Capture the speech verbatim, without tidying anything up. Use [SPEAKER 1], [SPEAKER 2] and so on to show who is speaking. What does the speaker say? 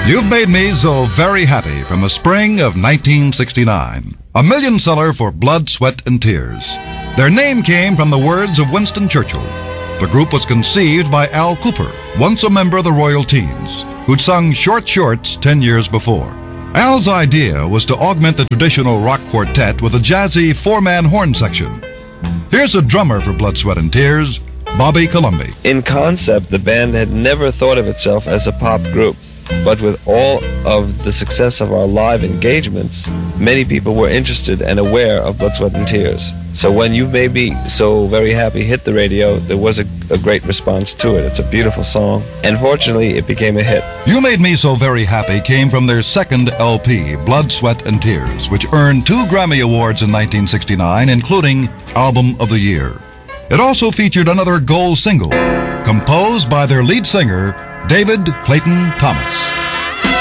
[SPEAKER 1] You've Made Me So Very Happy from the spring of nineteen sixty-nine. A million seller for Blood, Sweat, and Tears. Their name came from the words of Winston Churchill. The group was conceived by Al Cooper, once a member of the Royal Teens, who'd sung Short Shorts ten years before. Al's idea was to augment the traditional rock quartet with a jazzy four-man horn section. Here's a drummer for Blood, Sweat, and Tears, Bobby Colomby.
[SPEAKER 2] In concept, the band had never thought of itself as a pop group. But with all of the success of our live engagements, many people were interested and aware of Blood, Sweat, and Tears. So when You've Made Me So Very Happy hit the radio, there was a, a great response to it. It's a beautiful song, and fortunately, it became a hit.
[SPEAKER 1] You Made Me So Very Happy came from their second L P, Blood, Sweat, and Tears, which earned two Grammy Awards in nineteen sixty-nine, including Album of the Year. It also featured another gold single, composed by their lead singer, David Clayton Thomas.